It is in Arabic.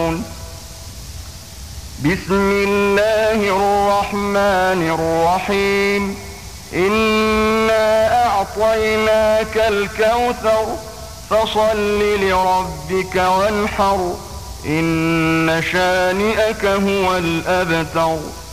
يعلمون. بسم الله الرحمن الرحيم. إنا أعطيناك الكوثر فصل لربك وانحر إن شانئك هو الأبتر.